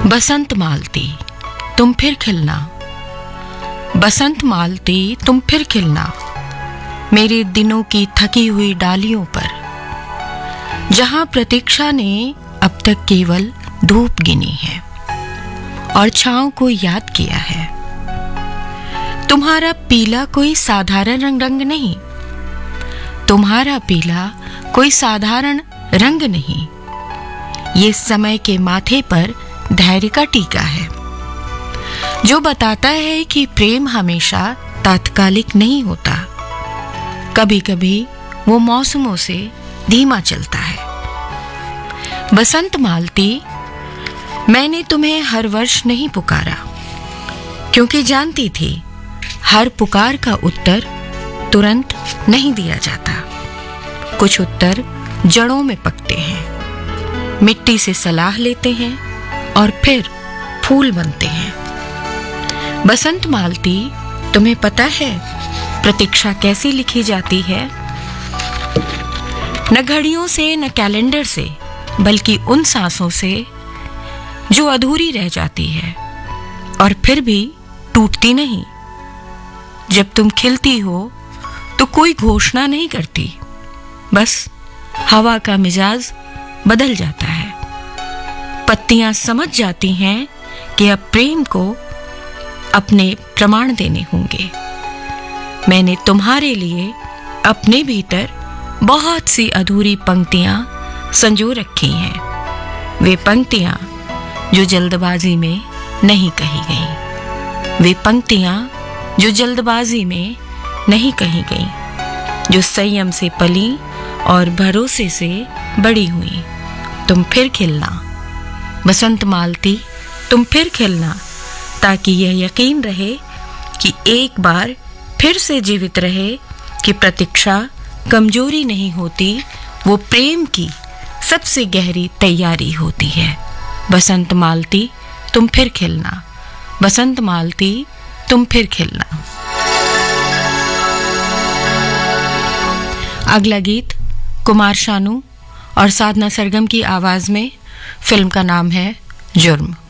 बसंत मालती तुम फिर खिलना, बसंत मालती तुम फिर खिलना, मेरे दिनों की थकी हुई डालियों पर, जहां प्रतीक्षा ने अब तक केवल धूप गिनी है और छांव को याद किया है। तुम्हारा पीला कोई साधारण रंग नहीं, तुम्हारा पीला कोई साधारण रंग नहीं, ये समय के माथे पर धैर्य का टीका है, जो बताता है कि प्रेम हमेशा तात्कालिक नहीं होता, कभी कभी वो मौसमों से धीमा चलता है। बसंत मालती, मैंने तुम्हें हर वर्ष नहीं पुकारा, क्योंकि जानती थी हर पुकार का उत्तर तुरंत नहीं दिया जाता। कुछ उत्तर जड़ों में पकते हैं, मिट्टी से सलाह लेते हैं और फिर फूल बनते हैं। बसंत मालती, तुम्हें पता है प्रतीक्षा कैसी लिखी जाती है? न घड़ियों से न कैलेंडर से, बल्कि उन सांसों से जो अधूरी रह जाती है और फिर भी टूटती नहीं। जब तुम खिलती हो तो कोई घोषणा नहीं करती, बस हवा का मिजाज बदल जाता है। पत्तियां समझ जाती हैं कि अब प्रेम को अपने प्रमाण देने होंगे। मैंने तुम्हारे लिए अपने भीतर बहुत सी अधूरी पंक्तियां संजो रखी हैं। वे पंक्तियां जो जल्दबाजी में नहीं कही गईं, वे पंक्तियां जो जल्दबाजी में नहीं कही गईं, जो संयम से पली और भरोसे से बड़ी हुई। तुम फिर खिलना बसंत मालती, तुम फिर खिलना, ताकि यह यकीन रहे कि एक बार फिर से जीवित रहे कि प्रतीक्षा कमजोरी नहीं होती, वो प्रेम की सबसे गहरी तैयारी होती है। बसंत मालती, तुम फिर खिलना, बसंत मालती, तुम फिर खिलना। अगला गीत कुमार शानू और साधना सरगम की आवाज में, फिल्म का नाम है जुर्म।